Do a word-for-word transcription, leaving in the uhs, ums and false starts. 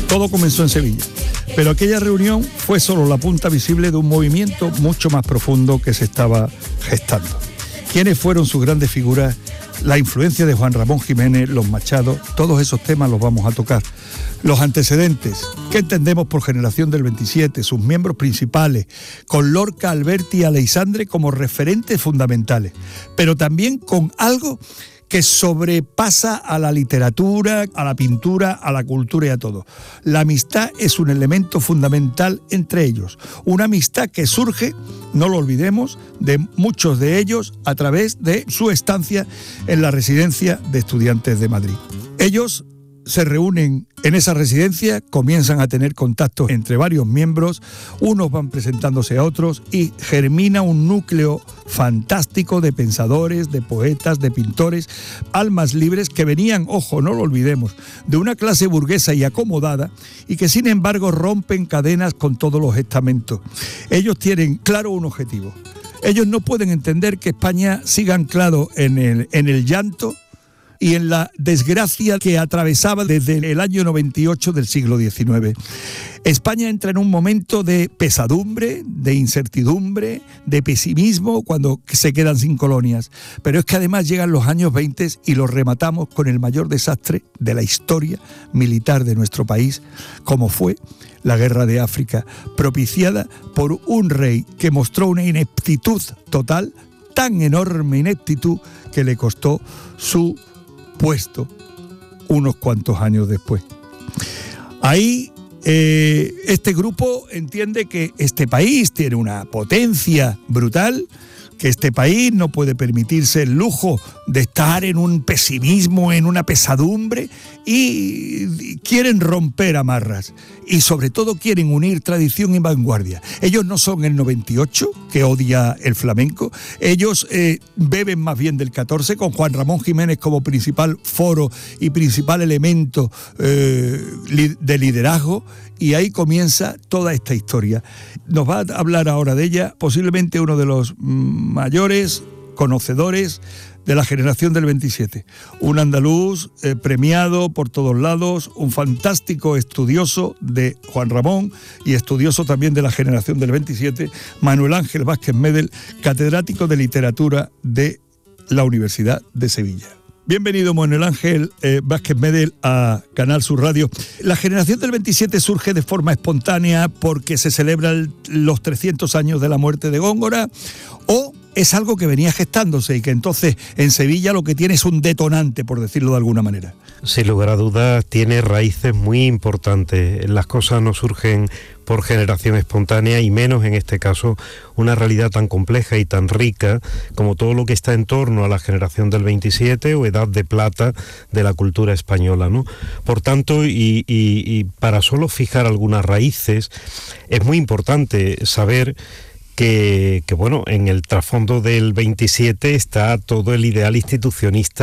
Todo comenzó en Sevilla, pero aquella reunión fue solo la punta visible de un movimiento mucho más profundo que se estaba gestando. ¿Quiénes fueron sus grandes figuras? La influencia de Juan Ramón Jiménez, los Machado, todos esos temas los vamos a tocar. Los antecedentes, ¿qué entendemos por Generación del veintisiete? Sus miembros principales, con Lorca, Alberti y Aleixandre como referentes fundamentales, pero también con algo que sobrepasa a la literatura, a la pintura, a la cultura y a todo. La amistad es un elemento fundamental entre ellos. Una amistad que surge, no lo olvidemos, de muchos de ellos a través de su estancia en la residencia de estudiantes de Madrid. Ellos se reúnen en esa residencia, comienzan a tener contactos entre varios miembros, unos van presentándose a otros y germina un núcleo fantástico de pensadores, de poetas, de pintores, almas libres que venían, ojo, no lo olvidemos, de una clase burguesa y acomodada y que sin embargo rompen cadenas con todos los estamentos. Ellos tienen claro un objetivo. Ellos no pueden entender que España siga anclado en el, en el llanto y en la desgracia que atravesaba desde el año noventa y ocho del siglo diecinueve. España entra en un momento de pesadumbre, de incertidumbre, de pesimismo cuando se quedan sin colonias. Pero es que además llegan los años veinte y los rematamos con el mayor desastre de la historia militar de nuestro país, como fue la Guerra de África, propiciada por un rey que mostró una ineptitud total, tan enorme ineptitud que le costó su puesto unos cuantos años después. Ahí eh, este grupo entiende que este país tiene una potencia brutal, que este país no puede permitirse el lujo de estar en un pesimismo, en una pesadumbre, y quieren romper amarras y sobre todo quieren unir tradición y vanguardia. Ellos no son el noventa y ocho, que odia el flamenco, ellos eh, beben más bien del catorce, con Juan Ramón Jiménez como principal foro y principal elemento eh, de liderazgo, y ahí comienza toda esta historia. Nos va a hablar ahora de ella posiblemente uno de los mayores conocedores de la Generación del veintisiete. Un andaluz eh, premiado por todos lados, un fantástico estudioso de Juan Ramón y estudioso también de la Generación del veintisiete, Manuel Ángel Vázquez Medel, catedrático de literatura de la Universidad de Sevilla. Bienvenido, Manuel Ángel eh, Vázquez Medel, a Canal Sur Radio. La Generación del veintisiete surge de forma espontánea porque se celebran los trescientos años de la muerte de Góngora, o es algo que venía gestándose y que entonces en Sevilla lo que tiene es un detonante, por decirlo de alguna manera. Sin lugar a dudas, tiene raíces muy importantes. Las cosas no surgen por generación espontánea, y menos en este caso una realidad tan compleja y tan rica como todo lo que está en torno a la Generación del veintisiete o edad de plata de la cultura española, ¿no? Por tanto, y, y, y para solo fijar algunas raíces, es muy importante saber que, que bueno, en el trasfondo del veintisiete está todo el ideal institucionista